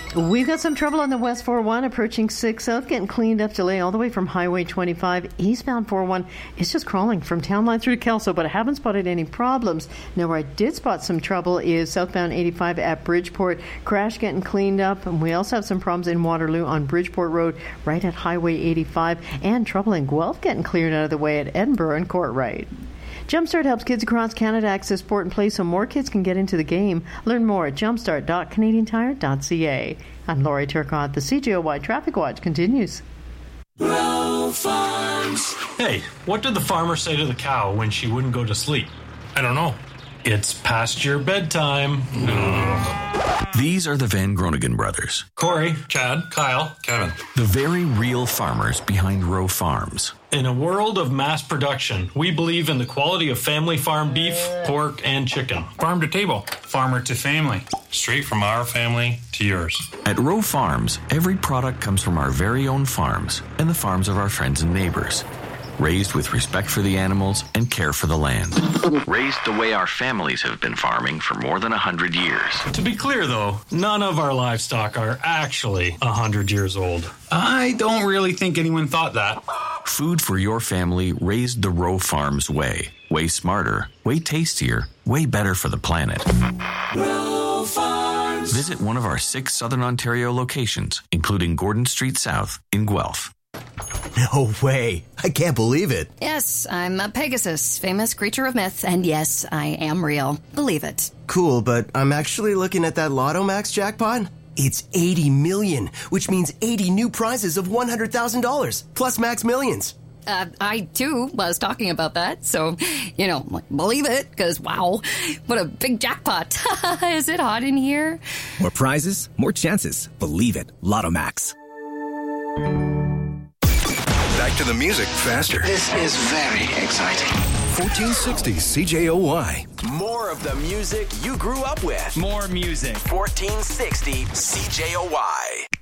We've got some trouble on the West 401 approaching 6 South, getting cleaned up, delay all the way from Highway 25. Eastbound 401 is just crawling from Town Line through to Kelso, but I haven't spotted any problems. Now, where I did spot some trouble is southbound 85 at Bridgeport. Crash getting cleaned up, and we also have some problems in Waterloo on Bridgeport Road right at Highway 85, and trouble in Guelph getting cleared out of the way at Edinburgh and Courtright. Jumpstart helps kids across Canada access sport and play so more kids can get into the game. Learn more at jumpstart.canadiantire.ca. I'm Laurie Turcotte. The CJOY Traffic Watch continues. Row Farms. Hey, what did the farmer say to the cow when she wouldn't go to sleep? I don't know. It's past your bedtime. These are the Van Groningen brothers. Corey, Chad, Kyle, Kevin. The very real farmers behind Row Farms. In a world of mass production, we believe in the quality of family farm beef, pork, and chicken. Farm to table. Farmer to family. Straight from our family to yours. At Row Farms, every product comes from our very own farms and the farms of our friends and neighbors. Raised with respect for the animals and care for the land. Raised the way our families have been farming for more than 100 years. To be clear, though, none of our livestock are actually 100 years old. I don't really think anyone thought that. Food for your family raised the Row Farms way. Way smarter, way tastier, way better for the planet. Row Farms. Visit one of our 6 Southern Ontario locations, including Gordon Street South in Guelph. No way. I can't believe it. Yes, I'm a Pegasus, famous creature of myth, and yes, I am real. Believe it. Cool, but I'm actually looking at that Lotto Max jackpot. It's 80 million, which means 80 new prizes of $100,000, plus Max Millions. I, too, was talking about that, so, believe it, because, wow, what a big jackpot. Is it hot in here? More prizes, more chances. Believe it. Lotto Max. Back to the music faster. This is very exciting. 1460 CJOY. More of the music you grew up with. More music. 1460 CJOY.